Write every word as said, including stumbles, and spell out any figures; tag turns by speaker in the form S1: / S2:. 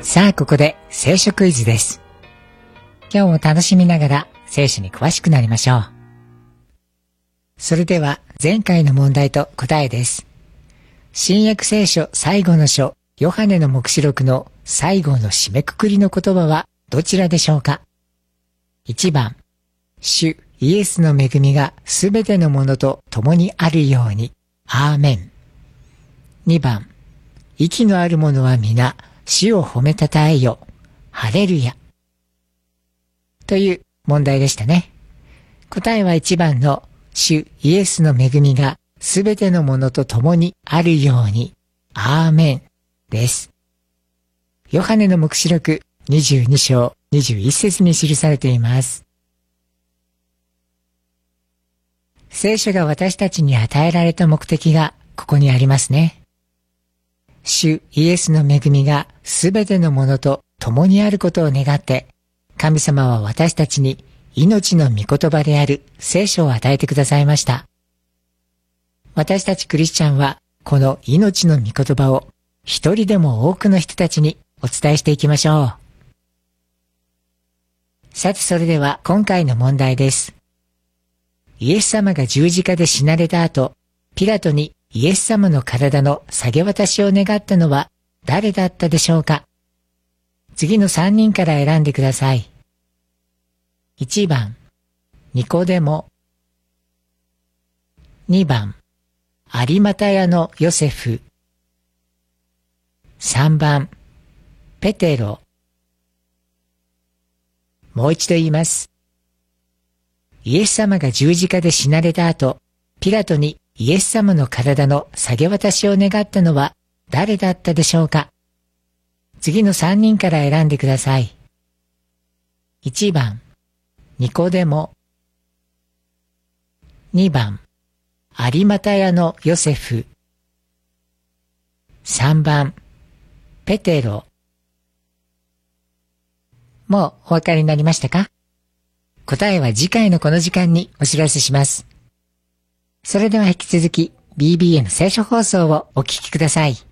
S1: さあ、ここで聖書クイズです。今日も楽しみながら聖書に詳しくなりましょう。それでは前回の問題と答えです。新約聖書最後の書、ヨハネの黙示録の最後の締めくくりの言葉はどちらでしょうか？ いち 番、主イエスの恵みがすべてのものと共にあるように、アーメン。にばん、息のある者は皆、主を褒めたたえよ、ハレルヤ。という問題でしたね。答えはいちばんの主イエスの恵みがすべてのものと共にあるように、アーメンです。ヨハネの黙示録にじゅうに章にじゅういち節に記されています。聖書が私たちに与えられた目的がここにありますね。主イエスの恵みがすべてのものと共にあることを願って、神様は私たちに命の御言葉である聖書を与えてくださいました。私たちクリスチャンはこの命の御言葉を一人でも多くの人たちにお伝えしていきましょう。さてそれでは今回の問題です。イエス様が十字架で死なれた後、ピラトにイエス様の体の下げ渡しを願ったのは誰だったでしょうか？次のさんにんから選んでください。いちばん、ニコデモ。にばん、有股屋のヨセフ。さんばん、ペテロ。もう一度言います。イエス様が十字架で死なれた後、ピラトにイエス様の体の下げ渡しを願ったのは誰だったでしょうか？次のさんにんから選んでください。いちばん、ニコデモ。にばん、有股屋のヨセフ。さんばん、ペテロ。もうお分かりになりましたか？答えは次回のこの時間にお知らせします。それでは引き続き ビービーエヌ 聖書放送をお聞きください。